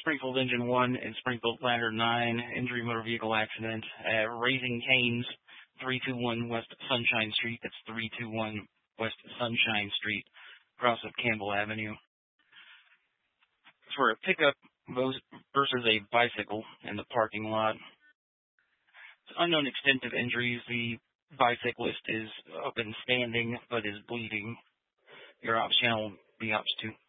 Springfield Engine 1 and Springfield Lantern 9, injury motor vehicle accident at Raising Cane's, 321 West Sunshine Street. That's 321 West Sunshine Street, across of Campbell Avenue. For a pickup versus a bicycle in the parking lot. Unknown extent of injuries. The bicyclist is up and standing, but is bleeding. Your ops channel will be ops 2.